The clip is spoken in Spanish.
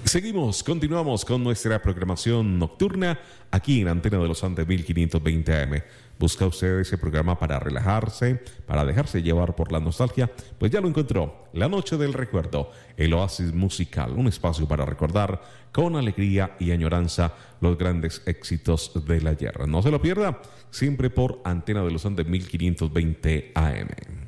Continuamos con nuestra programación nocturna aquí en Antena de los Andes 1520 AM. ¿Busca usted ese programa para relajarse, para dejarse llevar por la nostalgia? Pues ya lo encontró, La Noche del Recuerdo, el oasis musical, un espacio para recordar con alegría y añoranza los grandes éxitos del ayer. No se lo pierda, siempre por Antena de los Andes 1520 AM.